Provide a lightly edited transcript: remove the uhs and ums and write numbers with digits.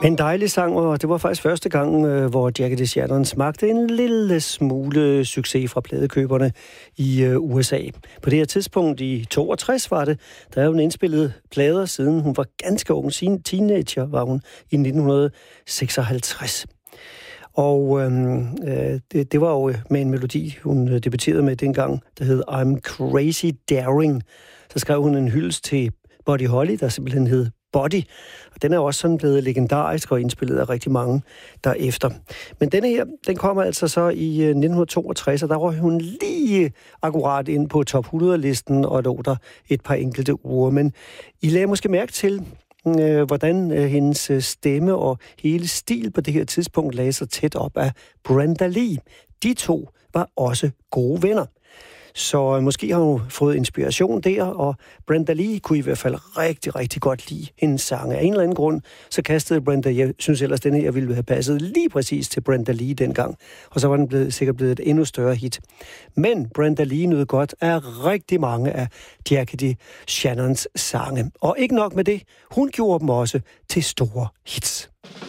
En dejlig sang, og det var faktisk første gang, hvor Jackie DeShannon smagte en lille smule succes fra pladekøberne i USA. På det her tidspunkt i 62 var det, der er hun indspillet plader, siden hun var ganske ung. Sin teenager var hun i 1956. Og det var jo med en melodi, hun debuterede med dengang, der hed I'm Crazy Daring. Så skrev hun en hyldest til Buddy Holly, der simpelthen hed Body. Og den er også sådan blevet legendarisk og indspillet af rigtig mange derefter. Men denne her, den kommer altså så i 1962, og der var hun lige akkurat ind på top 100-listen og lå der et par enkelte uger. Men I lagde måske mærke til, hvordan hendes stemme og hele stil på det her tidspunkt lagde sig tæt op af Brenda Lee. De to var også gode venner. Så måske har hun fået inspiration der, og Brenda Lee kunne i hvert fald rigtig, rigtig godt lide hendes sange. Af en eller anden grund, så kastede Brenda, jeg synes ellers, denne her ville have passet lige præcis til Brenda Lee dengang. Og så var den sikkert blevet et endnu større hit. Men Brenda Lee nød godt af rigtig mange af Jackie DeShannons sange. Og ikke nok med det, hun gjorde dem også til store hits.